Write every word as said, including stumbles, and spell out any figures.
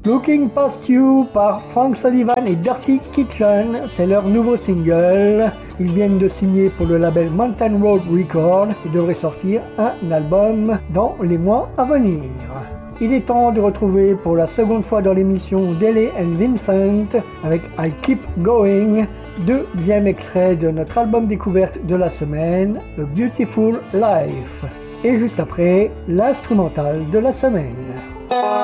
Looking Past You par Frank Sullivan et Dirty Kitchen, c'est leur nouveau single. Ils viennent de signer pour le label Mountain Road Records et devraient sortir un album dans les mois à venir. Il est temps de retrouver pour la seconde fois dans l'émission Dele and Vincent avec I Keep Going, deuxième extrait de notre album découverte de la semaine, A Beautiful Life. Et juste après, l'instrumental de la semaine.